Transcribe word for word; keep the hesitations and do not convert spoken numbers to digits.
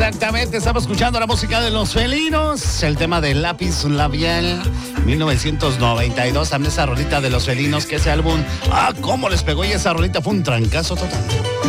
Exactamente, estamos escuchando la música de Los Felinos, el tema de Lápiz Labial, mil novecientos noventa y dos, también esa rolita de Los Felinos, que ese álbum, ah, cómo les pegó, y esa rolita fue un trancazo total.